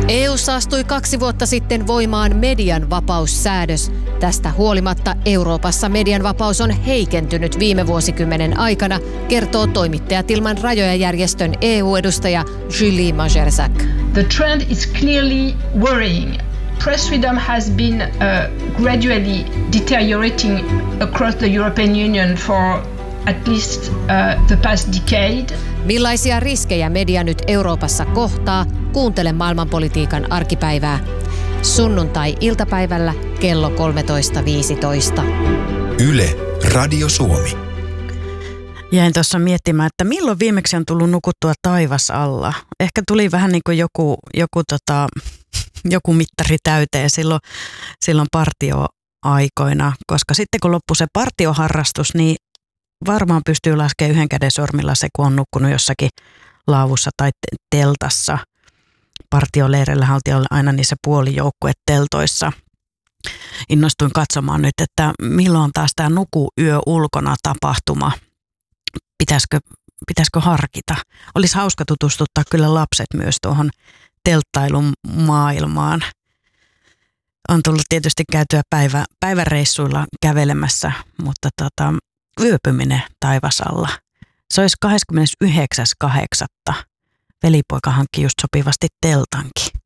EU:ssa astui 2 vuotta sitten voimaan median vapaussäädös. Tästä huolimatta Euroopassa median vapaus on heikentynyt viime vuosikymmenen aikana, kertoo Toimittajat ilman rajoja -järjestön EU-edustaja Julie Majerczak. The trend is clearly worrying. Press freedom has been gradually deteriorating across the European Union for at least the past decade. Millaisia riskejä media nyt Euroopassa kohtaa? Kuuntele maailmanpolitiikan arkipäivää. Sunnuntai-iltapäivällä kello 13.15. Yle, Radio Suomi. Jäin tuossa miettimään, että milloin viimeksi on tullut nukuttua taivas alla. Ehkä tuli vähän niin kuin joku mittari täyteen silloin partioaikoina, koska sitten kun loppui se partioharrastus, niin varmaan pystyy laskemaan yhden käden sormilla se, kun on nukkunut jossakin laavussa tai teltassa. Partioleireillähän oltiin aina niissä puolijoukkueteltoissa. Innostuin katsomaan nyt, että milloin on taas tämä nukuyö ulkona tapahtuma. Pitäisikö harkita? Olisi hauska tutustuttaa kyllä lapset myös tuohon telttailun maailmaan. On tullut tietysti käytyä päiväreissuilla kävelemässä, mutta yöpyminen taivasalla. Se olisi 29.8. Velipoika hankki just sopivasti teltankin.